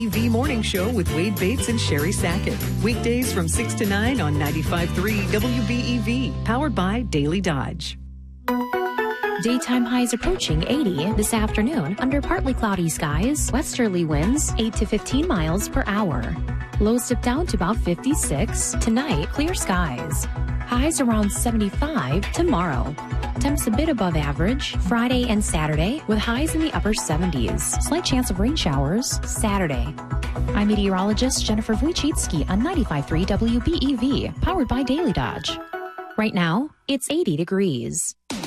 WBEV Morning Show with Wade Bates and Sherry Sackett. Weekdays from 6 to 9 on 95.3 WBEV. Powered by Daily Dodge. Daytime highs approaching 80 this afternoon under partly cloudy skies. Westerly winds 8 to 15 miles per hour. Lows dip down to about 56. Tonight, clear skies. Highs around 75 tomorrow. Temps a bit above average Friday and Saturday with highs in the upper 70s. Slight chance of rain showers Saturday. I'm meteorologist Jennifer Wojcicki on 95.3 WBEV, powered by Daily Dodge. Right now, it's 80 degrees.